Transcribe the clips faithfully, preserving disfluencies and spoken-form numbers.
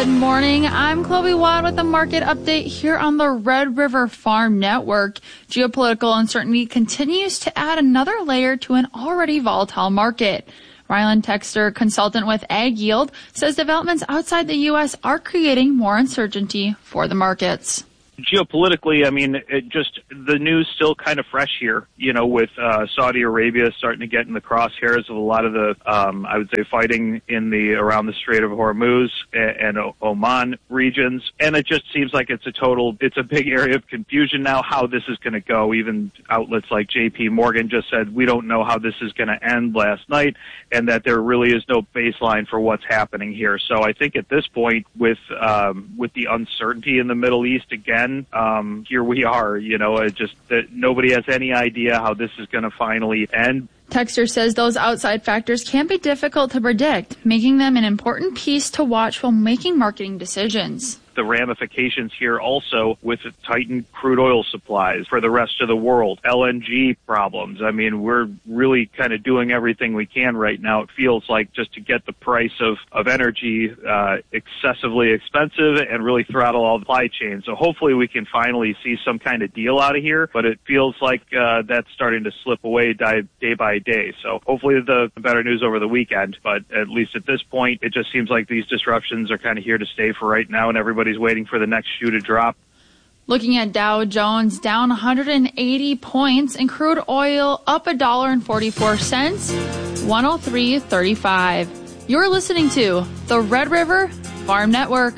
Good morning. I'm Chloe Watt with a market update here on the Red River Farm Network. Geopolitical uncertainty continues to add another layer to an already volatile market. Ryland Texter, consultant with Ag Yield, says developments outside the U S are creating more uncertainty for the markets. Geopolitically, I mean, it just the news still kind of fresh here, you know, with uh, Saudi Arabia starting to get in the crosshairs of a lot of the, um, I would say, fighting in the around the Strait of Hormuz and, and Oman regions. And it just seems like it's a total, it's a big area of confusion now how this is going to go. Even outlets like J P Morgan just said, we don't know how this is going to end last night, and that there really is no baseline for what's happening here. So I think at this point, with um, with the uncertainty in the Middle East again, Um, here we are, you know, it just that nobody has any idea how this is going to finally end. Texter says those outside factors can be difficult to predict, making them an important piece to watch while making marketing decisions. The ramifications here also with tightened crude oil supplies for the rest of the world, L N G problems. I mean, we're really kind of doing everything we can right now, it feels like, just to get the price of, of energy uh, excessively expensive and really throttle all the supply chain. So hopefully we can finally see some kind of deal out of here, but it feels like uh, that's starting to slip away day, day by day. So hopefully the better news over the weekend, but at least at this point, it just seems like these disruptions are kind of here to stay for right now, and everybody Everybody's waiting for the next shoe to drop. Looking at Dow Jones, down one hundred eighty points, and crude oil up one dollar and forty-four cents, one oh three thirty-five. You're listening to the Red River Farm Network.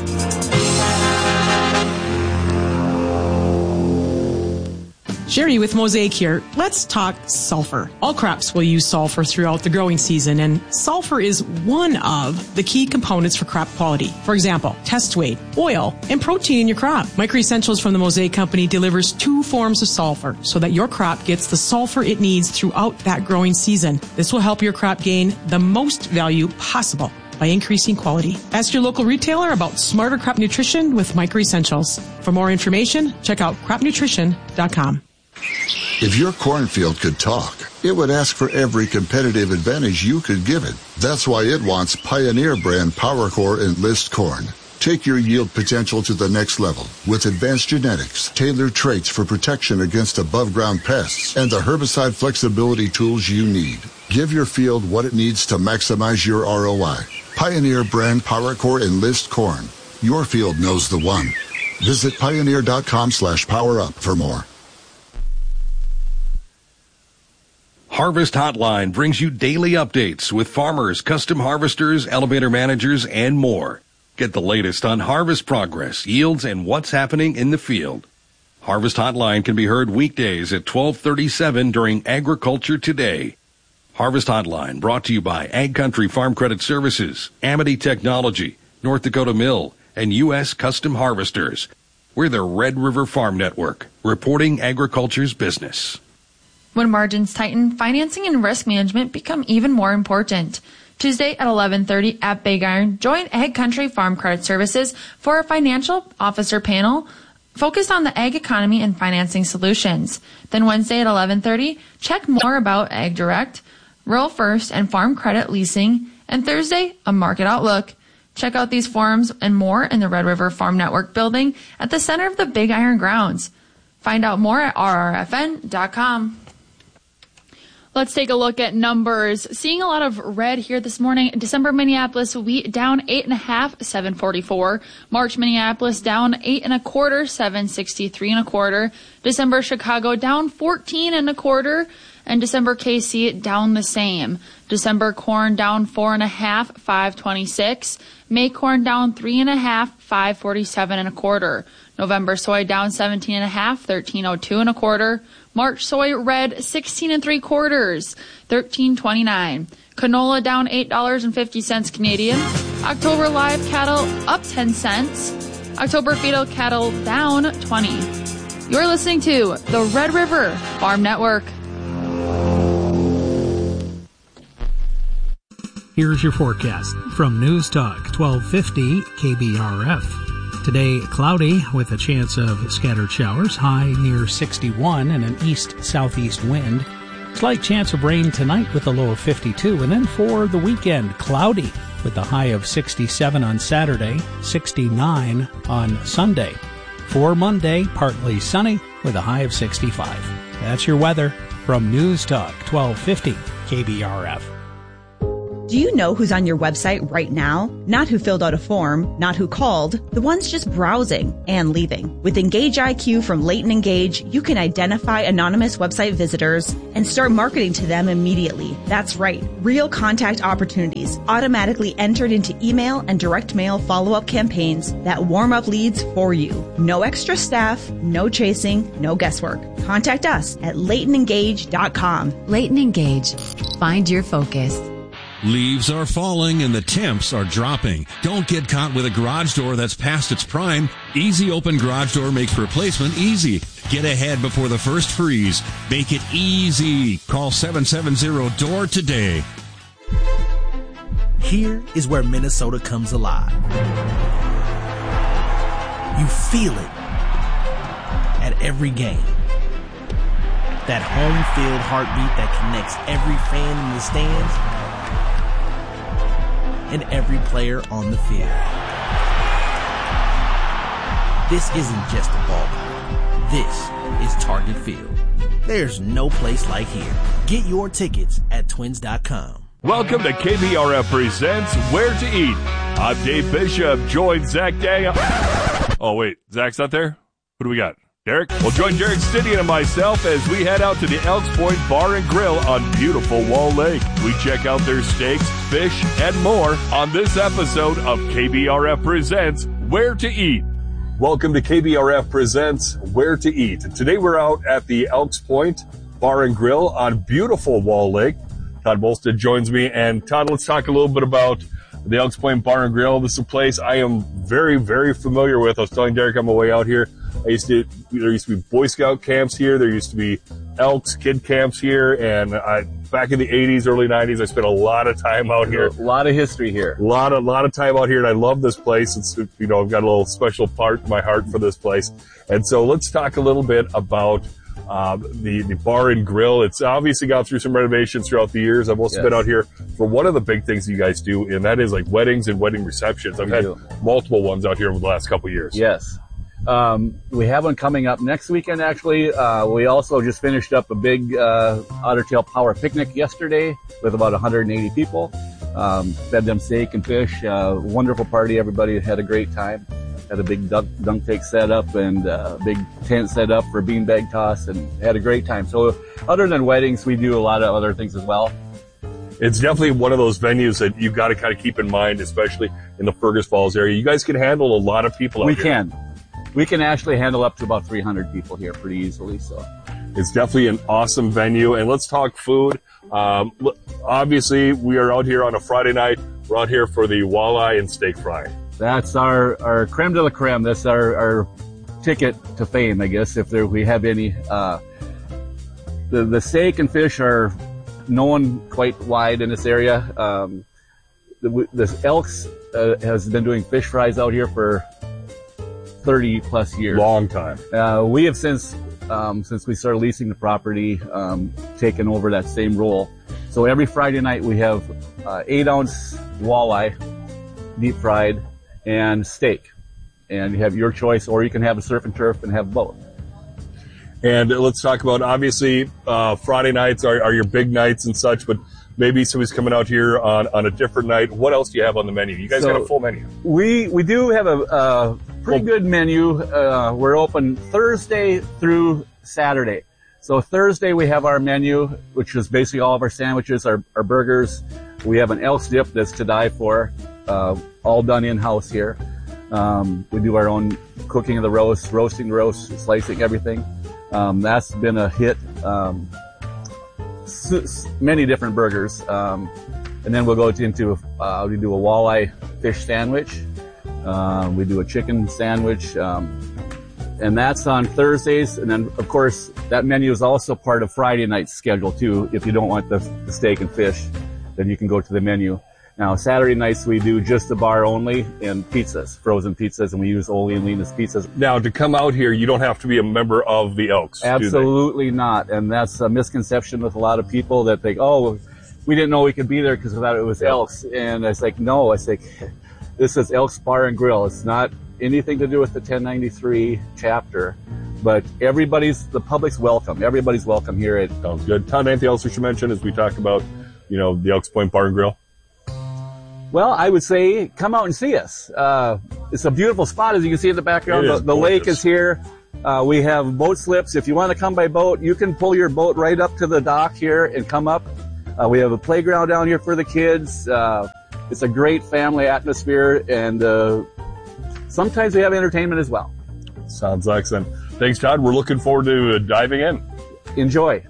Sherry with Mosaic here. Let's talk sulfur. All crops will use sulfur throughout the growing season, and sulfur is one of the key components for crop quality. For example, test weight, oil, and protein in your crop. Micro Essentials from the Mosaic Company delivers two forms of sulfur so that your crop gets the sulfur it needs throughout that growing season. This will help your crop gain the most value possible by increasing quality. Ask your local retailer about smarter crop nutrition with Micro Essentials. For more information, check out crop nutrition dot com. If your cornfield could talk, it would ask for every competitive advantage you could give it. That's why it wants Pioneer brand PowerCore Enlist corn. Take your yield potential to the next level with advanced genetics, tailored traits for protection against above-ground pests, and the herbicide flexibility tools you need. Give your field what it needs to maximize your R O I. Pioneer brand PowerCore Enlist corn. Your field knows the one. Visit pioneer.com slash power up for more. Harvest Hotline brings you daily updates with farmers, custom harvesters, elevator managers, and more. Get the latest on harvest progress, yields, and what's happening in the field. Harvest Hotline can be heard weekdays at twelve thirty-seven during Agriculture Today. Harvest Hotline brought to you by Ag Country Farm Credit Services, Amity Technology, North Dakota Mill, and U S Custom Harvesters. We're the Red River Farm Network, reporting agriculture's business. When margins tighten, financing and risk management become even more important. Tuesday at eleven thirty at Big Iron, join Ag Country Farm Credit Services for a financial officer panel focused on the ag economy and financing solutions. Then Wednesday at eleven thirty, check more about Ag Direct, Rural First, and Farm Credit Leasing. And Thursday, a market outlook. Check out these forums and more in the Red River Farm Network building at the center of the Big Iron grounds. Find out more at r r f n dot com. Let's take a look at numbers. Seeing a lot of red here this morning. December Minneapolis wheat down eight and a half, seven forty-four. March Minneapolis down eight and a quarter, seven sixty-three and a quarter. December Chicago down fourteen and a quarter, and December K C down the same. December corn down four and a half, five twenty-six. May corn down three and a half, five forty-seven and a quarter. November soy down seventeen and a half, thirteen oh two and a quarter. March soy red sixteen and three quarters, thirteen twenty-nine. Canola down eight dollars and fifty cents Canadian. October live cattle up ten cents. October fetal cattle down twenty. You're listening to the Red River Farm Network. Here's your forecast from News Talk twelve fifty K B R F. Today, cloudy with a chance of scattered showers, high near sixty-one and an east-southeast wind. Slight chance of rain tonight with a low of fifty-two. And then for the weekend, cloudy with a high of sixty-seven on Saturday, sixty-nine on Sunday. For Monday, partly sunny with a high of sixty-five. That's your weather from News Talk twelve fifty K B R F. Do you know who's on your website right now? Not who filled out a form, not who called, the ones just browsing and leaving. With Engage I Q from Leighton Engage, you can identify anonymous website visitors and start marketing to them immediately. That's right, real contact opportunities automatically entered into email and direct mail follow-up campaigns that warm up leads for you. No extra staff, no chasing, no guesswork. Contact us at leighton engage dot com. Leighton Engage. Find your focus. Leaves are falling and the temps are dropping. Don't get caught with a garage door that's past its prime. Easy Open Garage Door makes replacement easy. Get ahead before the first freeze. Make it easy. Call seven seven zero D O O R today. Here is where Minnesota comes alive. You feel it at every game. That home field heartbeat that connects every fan in the stands and every player on the field. This isn't just a ballpark. This is Target Field. There's no place like here. Get your tickets at twins dot com. Welcome to K B R F Presents Where to Eat. I'm Dave Bishop, joined Zach Day. Oh, wait, Zach's not there? Who do we got? Derek? Well, join Derek Stidian and myself as we head out to the Elks Point Bar and Grill on beautiful Wall Lake. We check out their steaks, fish, and more on this episode of K B R F Presents Where to Eat. Welcome to K B R F Presents Where to Eat. Today we're out at the Elks Point Bar and Grill on beautiful Wall Lake. Todd Bolstad joins me. And Todd, let's talk a little bit about the Elks Point Bar and Grill. This is a place I am very, very familiar with. I was telling Derek on my way out here, I used to, there used to be Boy Scout camps here. There used to be Elks kid camps here. And I, back in the eighties, early nineties, I spent a lot of time out here. A lot of history here. A lot of, lot of time out here. And I love this place. It's, you know, I've got a little special part in my heart for this place. And so let's talk a little bit about Uh, the, the bar and grill. It's obviously gone through some renovations throughout the years. I've also yes. been out here for one of the big things you guys do, and that is like weddings and wedding receptions. I've we had do. multiple ones out here over the last couple of years. Yes. Um, we have one coming up next weekend, actually. Uh, we also just finished up a big uh, Otter Tail Power Picnic yesterday with about one hundred eighty people. Um, fed them steak and fish. Uh, wonderful party. Everybody had a great time. Had a big dunk, dunk tank set up and a big tent set up for beanbag toss and had a great time. So other than weddings, we do a lot of other things as well. It's definitely one of those venues that you've got to kind of keep in mind, especially in the Fergus Falls area. You guys can handle a lot of people out we here. We can. We can actually handle up to about three hundred people here pretty easily. So it's definitely an awesome venue. And let's talk food. Um, obviously, we are out here on a Friday night. We're out here for the walleye and steak fry. That's our, our creme de la creme. That's our, our ticket to fame, I guess, if there, we have any. Uh, the, the steak and fish are known quite wide in this area. Um, the, the Elks uh, has been doing fish fries out here for thirty plus years. Long time. Uh, we have since, um, since we started leasing the property, um, taken over that same role. So every Friday night we have uh, eight ounce walleye, deep fried, and steak, and you have your choice, or you can have a surf and turf and have both. And let's talk about, obviously, uh, Friday nights are, are your big nights and such, but maybe somebody's coming out here on, on a different night. What else do you have on the menu? You guys so got a full menu. We, we do have a, a pretty good menu. Uh, we're open Thursday through Saturday. So Thursday we have our menu, which is basically all of our sandwiches, our, our burgers. We have an Elks dip that's to die for. Uh, all done in-house here. Um, we do our own cooking of the roast, roasting the roast, slicing everything. Um, that's been a hit. Um, s- many different burgers. Um, and then we'll go into, uh, we do a walleye fish sandwich. Uh, we do a chicken sandwich. Um, and that's on Thursdays. And then, of course, that menu is also part of Friday night's schedule, too. If you don't want the, the steak and fish, then you can go to the menu. Now, Saturday nights, we do just the bar only and pizzas, frozen pizzas, and we use Ole and Lena's pizzas. Now, to come out here, you don't have to be a member of the Elks, Absolutely not. And that's a misconception with a lot of people that think, oh, we didn't know we could be there because we thought it was Elks. And I was like, no, I was like, this is Elks Bar and Grill. It's not anything to do with the ten ninety-three chapter, but everybody's, the public's welcome. Everybody's welcome here. At Sounds good. Todd, anything else we should mention as we talk about, you know, the Elks Point Bar and Grill? Well, I would say come out and see us. Uh, it's a beautiful spot, as you can see in the background. The, the lake is here. Uh, we have boat slips. If you want to come by boat, you can pull your boat right up to the dock here and come up. Uh, we have a playground down here for the kids. Uh, it's a great family atmosphere, and uh, sometimes we have entertainment as well. Sounds excellent. Thanks, Todd. We're looking forward to uh, diving in. Enjoy.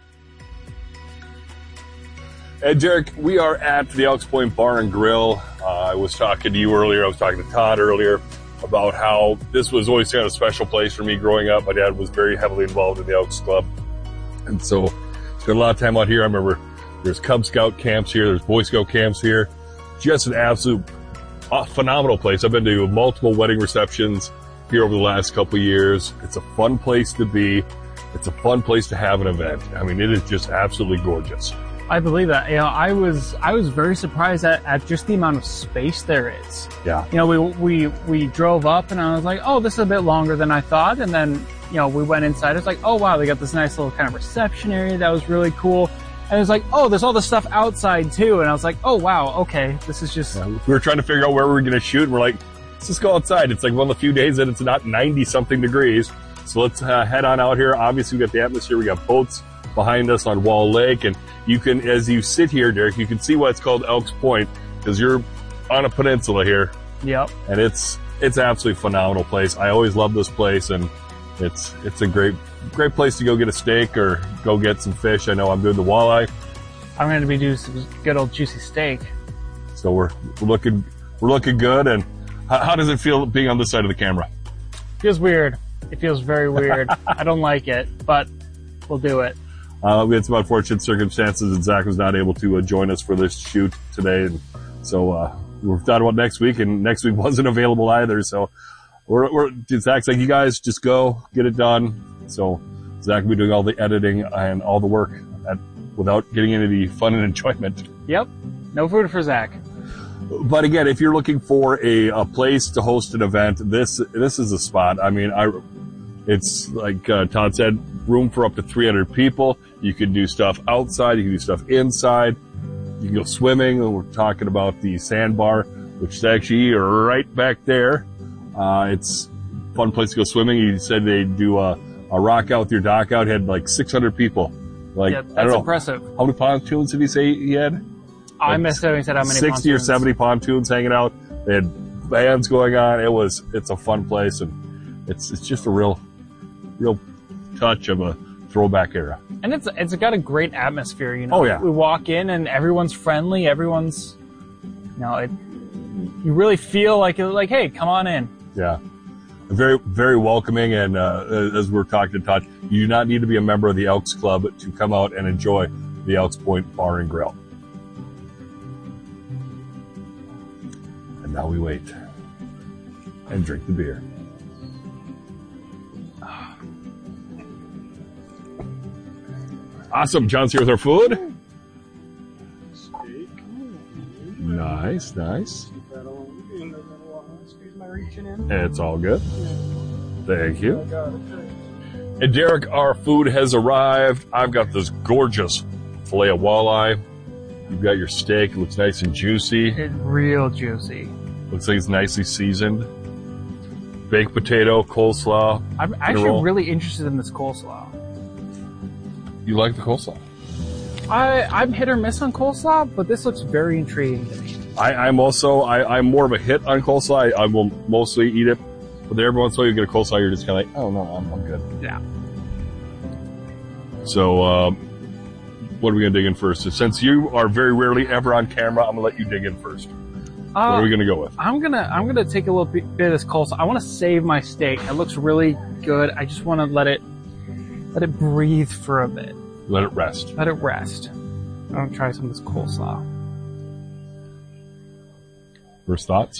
And Derek, we are at the Elks Point Bar and Grill. Uh, I was talking to you earlier. I was talking to Todd earlier about how this was always kind of a special place for me growing up. My dad was very heavily involved in the Elks Club. And so spent a lot of time out here. I remember there's Cub Scout camps here. There's Boy Scout camps here. Just an absolute uh, phenomenal place. I've been to multiple wedding receptions here over the last couple of years. It's a fun place to be. It's a fun place to have an event. I mean, it is just absolutely gorgeous. I believe that. You know, I was I was very surprised at, at just the amount of space there is. Yeah. You know, we we we drove up and I was like, oh, this is a bit longer than I thought. And then, you know, we went inside. It's like, oh wow, they got this nice little kind of reception area that was really cool. And it was like, oh, there's all this stuff outside too. And I was like, oh wow, okay, this is just. Yeah, we were trying to figure out where we were going to shoot, and we're like, let's just go outside. It's like one of the few days that it's not ninety something degrees. So let's uh, head on out here. Obviously, we got the atmosphere. We got boats behind us on Wall Lake, and you can, as you sit here, Derek, you can see why it's called Elks Point, because you're on a peninsula here. Yep. And it's it's absolutely phenomenal place. I always love this place, and it's it's a great great place to go get a steak or go get some fish. I know I'm doing the walleye. I'm going to be doing some good old juicy steak. So we're, we're looking we're looking good. And how, how does it feel being on this side of the camera? Feels weird. It feels very weird. I don't like it, but we'll do it. Uh, we had some unfortunate circumstances, and Zach was not able to uh, join us for this shoot today. And so uh, we're thought about next week, and next week wasn't available either. So we're, we're Zach's like, you guys just go get it done. So Zach will be doing all the editing and all the work at, without getting into the fun and enjoyment. Yep. No food for Zach. But again, if you're looking for a, a place to host an event, this this is a spot. I mean, I it's like uh, Todd said, room for up to three hundred people. You can do stuff outside. You can do stuff inside. You can go swimming. We're talking about the sandbar, which is actually right back there. Uh, it's a fun place to go swimming. He said they do a, a rock out with your dock out. It had like six hundred people. Like, yeah, that's I don't know. impressive. How many pontoons did he say he had? I Like missed it when he said how many sixty pontoons. or seventy pontoons hanging out. They had bands going on. It was, it's a fun place, and it's, it's just a real, real touch of a throwback era. And it's it's got a great atmosphere, you know. Oh, yeah. We walk in and everyone's friendly, everyone's, you know, it, you really feel like, like, hey, come on in. Yeah. Very, very welcoming. And, uh, as we're talking to Todd, you do not need to be a member of the Elks Club to come out and enjoy the Elks Point Bar and Grill. And now we wait and drink the beer. Awesome. John's here with our food. Nice, nice. It's all good. Thank you. And Derek, our food has arrived. I've got this gorgeous filet of walleye. You've got your steak. It looks nice and juicy. It's real juicy. Looks like it's nicely seasoned. Baked potato, coleslaw. I'm actually really interested in this coleslaw. You like the coleslaw? I, I'm hit or miss on coleslaw, but this looks very intriguing to me. I, I'm also, I, I'm more of a hit on coleslaw. I, I will mostly eat it. But every once in a while you get a coleslaw, you're just kind of like, oh no, I'm, I'm good. Yeah. So, um, what are we going to dig in first? Since you are very rarely ever on camera, I'm going to let you dig in first. Uh, what are we going to go with? I'm gonna I'm gonna take a little bit of this coleslaw. I want to save my steak. It looks really good. I just want to let it let it breathe for a bit. Let it rest. Let it rest. I'm gonna try some of this coleslaw. First thoughts?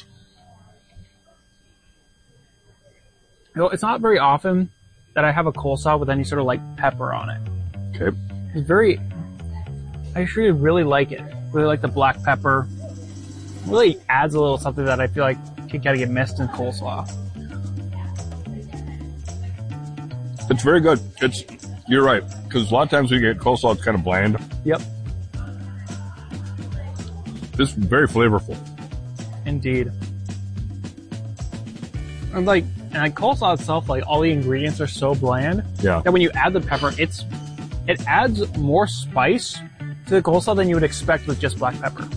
You know, it's not very often that I have a coleslaw with any sort of like pepper on it. Okay. It's very. I actually really like it. Really like the black pepper. Really adds a little something that I feel like can kind of get missed in coleslaw. It's very good. It's, you're right, because a lot of times we get coleslaw, it's kind of bland. Yep. This is very flavorful. Indeed. And like, and like coleslaw itself, like all the ingredients are so bland. Yeah. That when you add the pepper, it's, it adds more spice to the coleslaw than you would expect with just black pepper.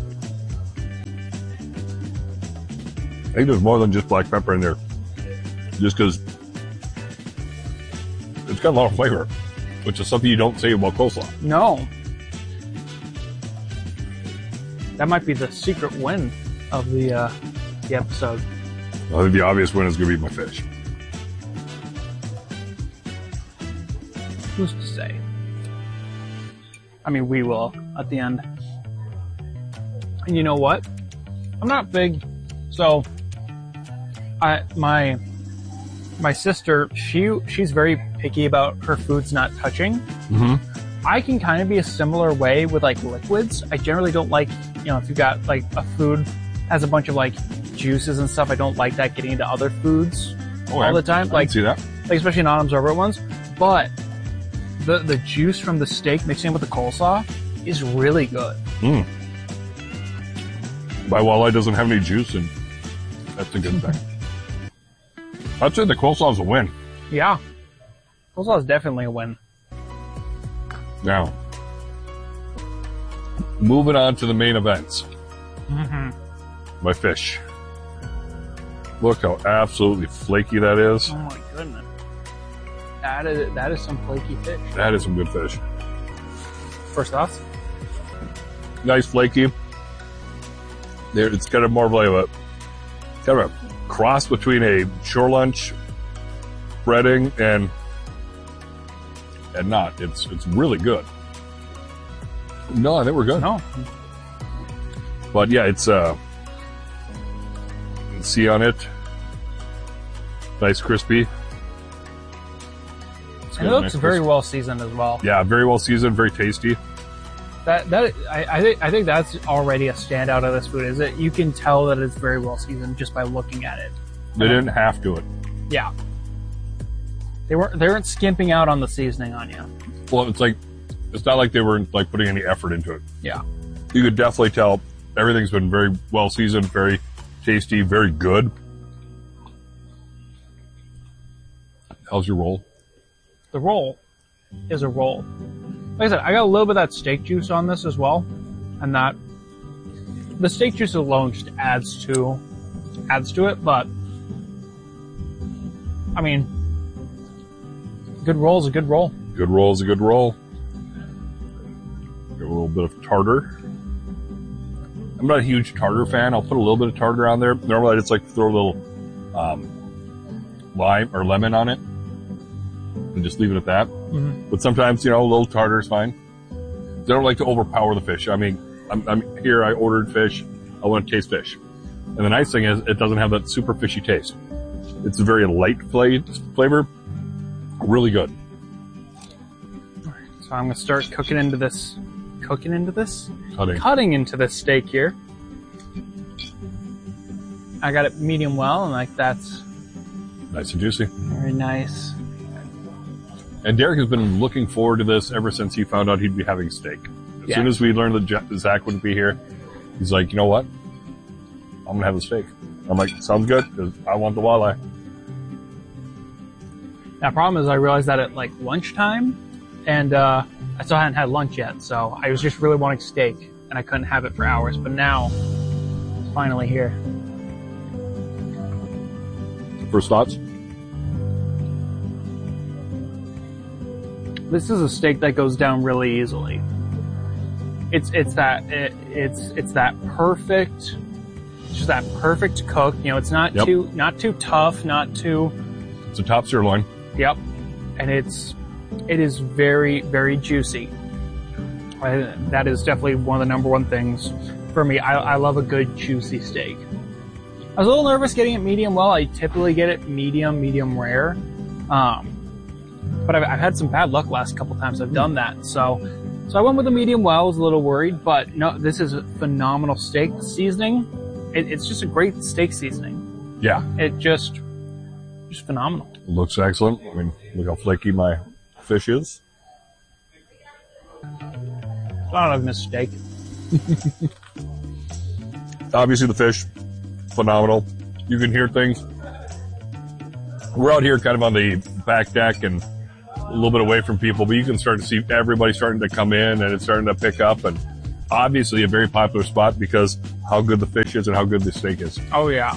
I think there's more than just black pepper in there. Just because it's got a lot of flavor, which is something you don't say about coleslaw. No. That might be the secret win of the, uh, the episode. I think the obvious win is going to be my fish. Who's to say? I mean, we will at the end. And you know what? I'm not big, so I my my sister, she she's very picky about her foods not touching. Mm-hmm. I can kind of be a similar way with like liquids. I generally don't like, you know, if you got like a food has a bunch of like juices and stuff, I don't like that getting into other foods oh, all the time. I like can see that. Like especially non-absorbent ones. But the the juice from the steak mixing in with the coleslaw is really good. Mm. My walleye doesn't have any juice, and that's a good thing. I'd say the coleslaw is a win. Yeah. Coleslaw is definitely a win. Now, moving on to the main events. Mm-hmm. My fish. Look how absolutely flaky that is. Oh my goodness. That is, that is some flaky fish. That is some good fish. First thoughts? Nice flaky. There, it's kind of more of like a kind of a cross between a shore lunch breading and and not. It's it's really good. No, I think we're good. No. But yeah, it's uh you can see on it. Nice crispy. And it looks nice very crispy. Well seasoned as well. Yeah, very well seasoned, very tasty. That that I, I think I think that's already a standout of this food. Is that you can tell that it's very well seasoned just by looking at it. They didn't have to it. Yeah. They weren't they weren't skimping out on the seasoning on you. Well, it's like it's not like they weren't like putting any effort into it. Yeah. You could definitely tell everything's been very well seasoned, very tasty, very good. How's your roll? The roll is a roll. Like I said, I got a little bit of that steak juice on this as well, and that the steak juice alone just adds to adds to it. But I mean, good roll is a good roll. Good roll is a good roll. Got a little bit of tartar. I'm not a huge tartar fan. I'll put a little bit of tartar on there. Normally, I just like to throw a little um, lime or lemon on it and just leave it at that. Mm-hmm. But sometimes, you know, a little tartar is fine. I don't like to overpower the fish. I mean, I'm, I'm here, I ordered fish. I want to taste fish. And the nice thing is it doesn't have that super fishy taste. It's a very light flavor. Really good. All right, so I'm going to start cooking into this. Cooking into this? Cutting. Cutting into this steak here. I got it medium well, and like that's nice and juicy. Very nice. And Derek has been looking forward to this ever since he found out he'd be having steak. As yeah. soon as we learned that Zach wouldn't be here, he's like, you know what? I'm going to have the steak. I'm like, sounds good, because I want the walleye. Now, problem is I realized that at like lunchtime, and uh, I still hadn't had lunch yet, so I was just really wanting steak, and I couldn't have it for hours, but now it's finally here. First thoughts? This is a steak that goes down really easily. It's it's that it, it's it's that perfect, just that perfect cook. You know, it's not yep. too not too tough, not too. It's a top sirloin. Yep, and it's it is very very juicy. I, that is definitely one of the number one things for me. I, I love a good juicy steak. I was a little nervous getting it medium well. I typically get it medium, medium rare. Um, But I've, I've had some bad luck last couple times I've done that, so So I went with a medium well. I was a little worried, but no, this is a phenomenal steak seasoning. It, it's just a great steak seasoning. Yeah. It just, just phenomenal. Looks excellent. I mean, look how flaky my fish is. I don't have missed steak. Obviously the fish, phenomenal. You can hear things. We're out here kind of on the back deck and a little bit away from people, but you can start to see everybody starting to come in and it's starting to pick up, and obviously a very popular spot because how good the fish is and how good the steak is. Oh yeah.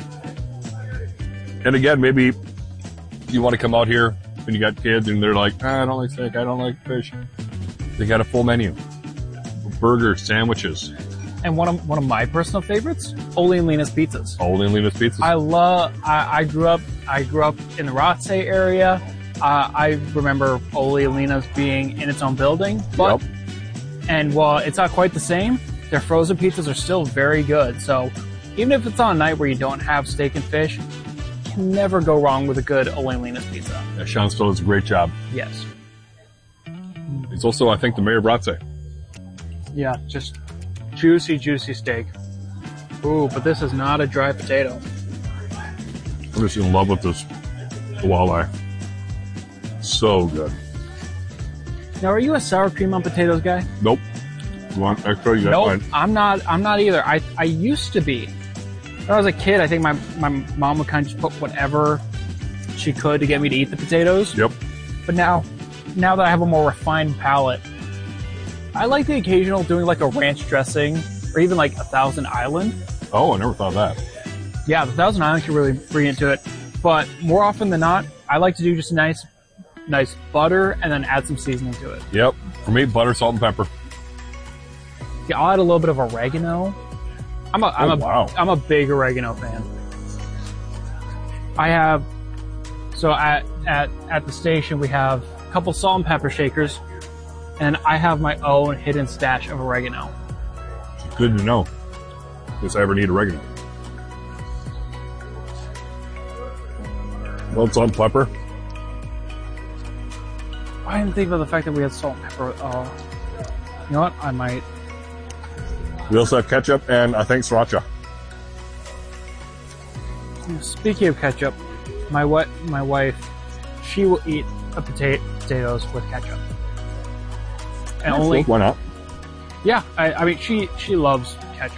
And again, maybe you want to come out here and you got kids and they're like, ah, I don't like steak, I don't like fish. They got a full menu. Burgers, sandwiches. And one of one of my personal favorites, Oli and Lena's Pizzas. Oli and Lena's Pizzas. I love. I, I grew up. I grew up in the Rothsay area. Uh, I remember Oli and Lena's being in its own building, but yep. and while it's not quite the same, their frozen pizzas are still very good. So even if it's on a night where you don't have steak and fish, you can never go wrong with a good Oli and Lena's pizza. Yeah, Sean still does a great job. Yes. It's also, I think, the mayor of Rothsay. Yeah, just juicy, juicy steak. Ooh, but this is not a dry potato. I'm just in love with this walleye. So good. Now, are you a sour cream on potatoes guy? Nope. You want extra? You got nope, mine. I'm not. I'm not either. I I used to be. When I was a kid, I think my my mom would kind of just put whatever she could to get me to eat the potatoes. Yep. But now, now that I have a more refined palate, I like the occasional doing like a ranch dressing or even like a Thousand Island. Oh, I never thought of that. Yeah, the Thousand Island can really bring it to it. But more often than not, I like to do just a nice, nice butter and then add some seasoning to it. Yep. For me, butter, salt, and pepper. Yeah, I'll add a little bit of oregano. I'm a, I'm oh, a, wow. I'm a big oregano fan. I have, so at, at, at the station, we have a couple salt and pepper shakers, and I have my own hidden stash of oregano. Good to know. If I ever need oregano. Well, salt and pepper. I didn't think about the fact that we had salt and pepper. Oh, you know what? I might. We also have ketchup and I think sriracha. Speaking of ketchup, my wa- my wife, she will eat a pota- potatoes with ketchup. And only Why not? Yeah, I, I mean, she she loves ketchup.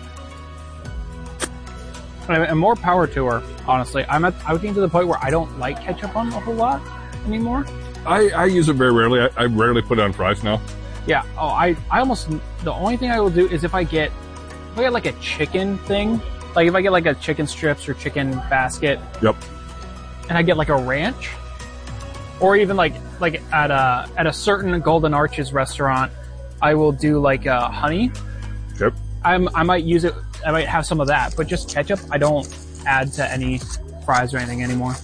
And, and more power to her, honestly. I'm at I'm getting to the point where I don't like ketchup on a whole lot anymore. I, I use it very rarely. I, I rarely put it on fries now. Yeah. Oh, I, I almost, the only thing I will do is if I get, if I get like a chicken thing, like if I get like a chicken strips or chicken basket. Yep. And I get like a ranch, or even like, like at a, at a certain Golden Arches restaurant, I will do like a honey. Yep. I'm, I might use it, I might have some of that, but just ketchup, I don't add to any fries or anything anymore.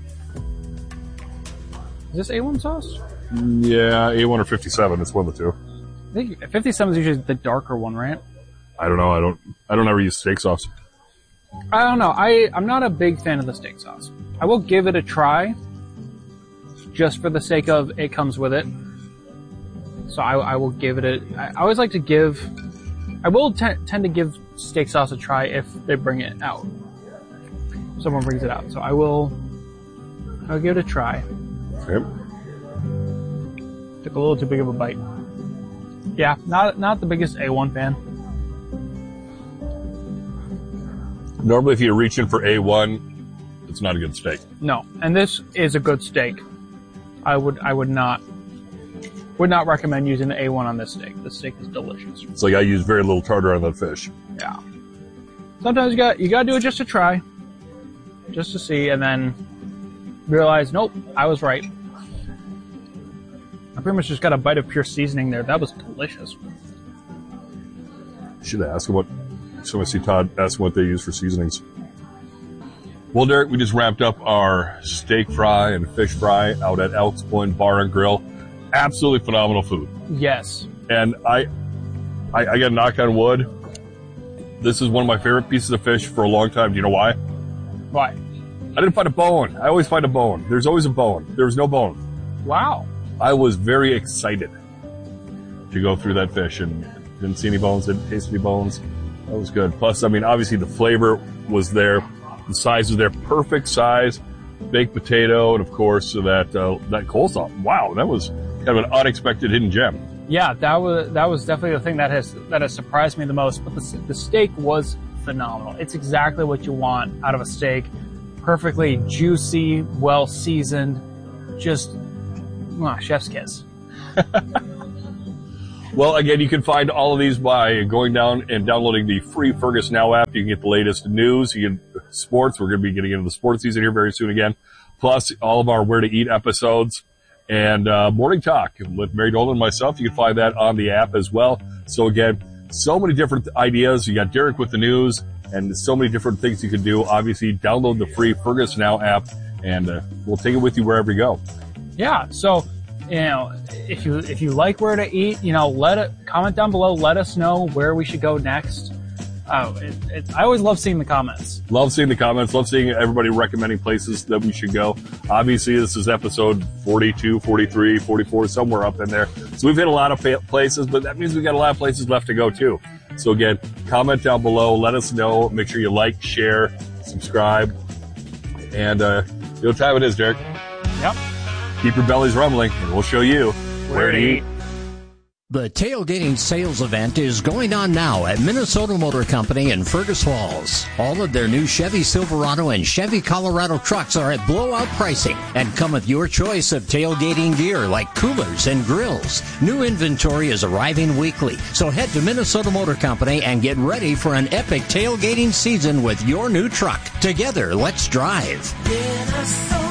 Is this A one sauce? Yeah, A one or fifty-seven. It's one of the two. I think fifty-seven is usually the darker one, right? I don't know. I don't. I don't ever use steak sauce. I don't know. I I'm not a big fan of the steak sauce. I will give it a try, just for the sake of it comes with it. So I I will give it a. I always like to give. I will t- tend to give steak sauce a try if they bring it out. If someone brings it out. So I will. I'll give it a try. Okay. Took a little too big of a bite. Yeah, not not the biggest A one fan. Normally, if you reach in for A one, it's not a good steak. No, and this is a good steak. I would I would not would not recommend using the A one on this steak. This steak is delicious. It's like I use very little tartar on that fish. Yeah. Sometimes you got you got to do it just to try, just to see, and then realize, nope, I was right. I pretty much just got a bite of pure seasoning there. That was delicious. Should ask him what. So I see Todd ask what they use for seasonings. Well, Derek, we just wrapped up our steak fry and fish fry out at Elks Point Bar and Grill. Absolutely phenomenal food. Yes. And I, I, I got to knock on wood. This is one of my favorite pieces of fish for a long time. Do you know why? Why? I didn't find a bone. I always find a bone. There's always a bone. There was no bone. Wow. I was very excited. to go through that fish, and didn't see any bones, didn't taste any bones. That was good. Plus, I mean, obviously the flavor was there. The size was there. Perfect size. Baked potato, and of course that uh, that coleslaw. Wow, that was kind of an unexpected hidden gem. Yeah, that was that was definitely the thing that has that has surprised me the most. But the, the steak was phenomenal. It's exactly what you want out of a steak. Perfectly juicy, well seasoned, just mwah, chef's kiss. Well, again, you can find all of these by going down and downloading the free Fergus Now app. You can get the latest news, you get sports. We're going to be getting into the sports season here very soon again. Plus, all of our Where to Eat episodes and uh, Morning Talk with Mary Dolan and myself. You can find that on the app as well. So again, so many different ideas. You got Derek with the news and so many different things you can do. Obviously, download the free Fergus Now app, and uh, we'll take it with you wherever you go. Yeah, so... You know, if you if you like Where to Eat, you know, let it comment down below. Let us know where we should go next. Oh, it, it, I always love seeing the comments. Love seeing the comments. Love seeing everybody recommending places that we should go. Obviously, this is episode forty-two, forty-three, forty-four, somewhere up in there. So we've hit a lot of places, but that means we've got a lot of places left to go too. So again, comment down below. Let us know. Make sure you like, share, subscribe, and uh, you know what time it is, Derek? Yep. Keep your bellies rumbling, and we'll show you where to eat. The tailgating sales event is going on now at Minnesota Motor Company in Fergus Falls. All of their new Chevy Silverado and Chevy Colorado trucks are at blowout pricing and come with your choice of tailgating gear like coolers and grills. New inventory is arriving weekly, so head to Minnesota Motor Company and get ready for an epic tailgating season with your new truck. Together, let's drive. Minnesota.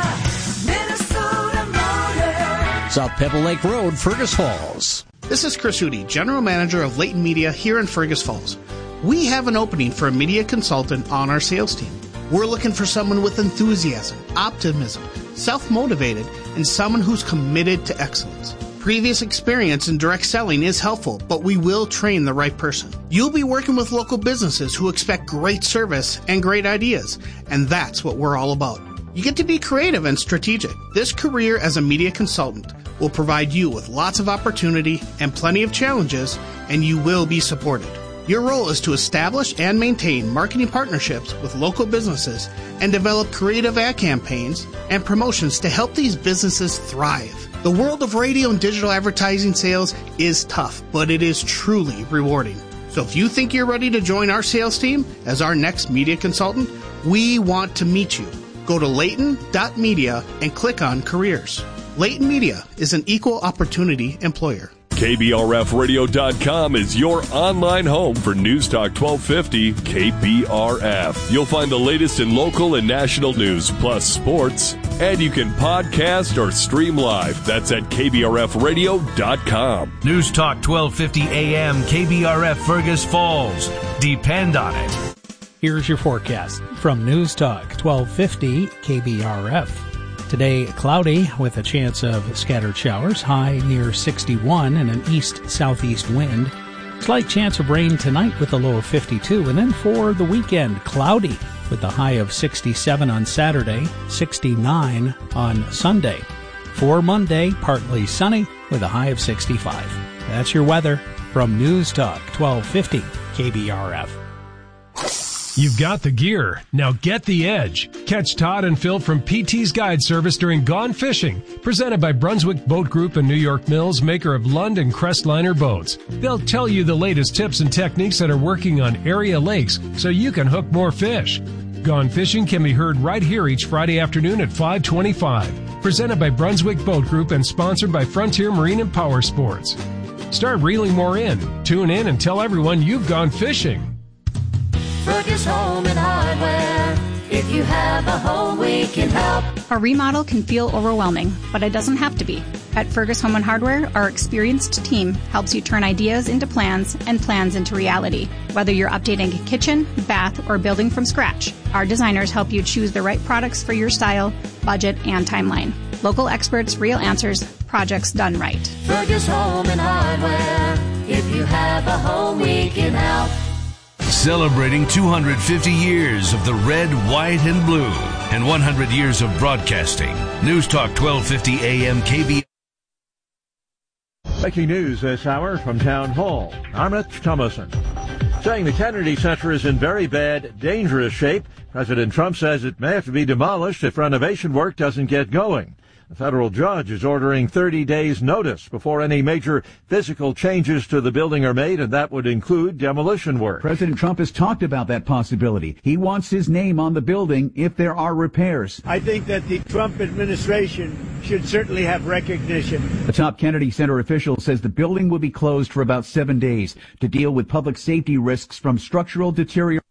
South Pebble Lake Road, Fergus Falls. This is Chris Hootie, General Manager of Leighton Media here in Fergus Falls. We have an opening for a media consultant on our sales team. We're looking for someone with enthusiasm, optimism, self-motivated, and someone who's committed to excellence. Previous experience in direct selling is helpful, but we will train the right person. You'll be working with local businesses who expect great service and great ideas, and that's what we're all about. You get to be creative and strategic. This career as a media consultant will provide you with lots of opportunity and plenty of challenges, and you will be supported. Your role is to establish and maintain marketing partnerships with local businesses and develop creative ad campaigns and promotions to help these businesses thrive. The world of radio and digital advertising sales is tough, but it is truly rewarding. So if you think you're ready to join our sales team as our next media consultant, we want to meet you. Go to Leighton dot media and click on Careers. Leighton Media is an equal opportunity employer. K B R F radio dot com is your online home for News Talk twelve fifty K B R F. You'll find the latest in local and national news, plus sports, and you can podcast or stream live. That's at K B R F radio dot com. News Talk twelve fifty A M K B R F Fergus Falls. Depend on it. Here's your forecast from News Talk twelve fifty K B R F. Today, cloudy with a chance of scattered showers, high near sixty-one and an east-southeast wind. Slight chance of rain tonight with a low of fifty-two. And then for the weekend, cloudy with a high of sixty-seven on Saturday, sixty-nine on Sunday. For Monday, partly sunny with a high of sixty-five. That's your weather from News Talk twelve fifty K B R F. You've got the gear. Now get the edge. Catch Todd and Phil from P T's Guide Service during Gone Fishing, presented by Brunswick Boat Group and New York Mills, maker of Lund and Crestliner boats. They'll tell you the latest tips and techniques that are working on area lakes so you can hook more fish. Gone Fishing can be heard right here each Friday afternoon at five twenty-five. Presented by Brunswick Boat Group and sponsored by Frontier Marine and Power Sports. Start reeling more in. Tune in and tell everyone you've gone fishing. Fergus Home and Hardware. If you have a home, we can help. A remodel can feel overwhelming, but it doesn't have to be. At Fergus Home and Hardware, our experienced team helps you turn ideas into plans and plans into reality. Whether you're updating a kitchen, bath, or building from scratch, our designers help you choose the right products for your style, budget, and timeline. Local experts, real answers, projects done right. Fergus Home and Hardware. If you have a home, we can help. Celebrating two hundred fifty years of the red, white, and blue and one hundred years of broadcasting. News Talk twelve fifty A M K B. Breaking news this hour from Town Hall. I'm Rich Thomason. Saying the Kennedy Center is in very bad, dangerous shape. President Trump says it may have to be demolished if renovation work doesn't get going. The federal judge is ordering thirty days notice before any major physical changes to the building are made, and that would include demolition work. President Trump has talked about that possibility. He wants his name on the building if there are repairs. I think that the Trump administration should certainly have recognition. A top Kennedy Center official says the building will be closed for about seven days to deal with public safety risks from structural deterioration.